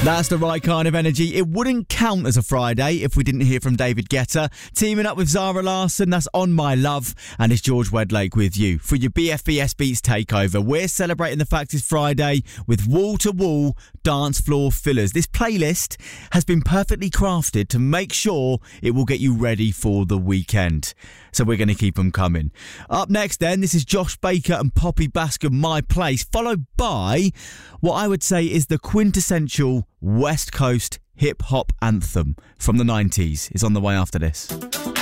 That's the right kind of energy. It wouldn't count as a Friday if we didn't hear from David Guetta. Teaming up with Zara Larsson, that's On My Love. And it's George Wedlake with you for your BFBS Beats takeover. We're celebrating the fact it's Friday with wall-to-wall dance floor fillers. This playlist has been perfectly crafted to make sure it will get you ready for the weekend. So we're going to keep them coming. Up next then, this is Josh Baker and Poppy Bascom, My Place, followed by what I would say is the quintessential West Coast hip-hop anthem from the 90s. Is on the way after this.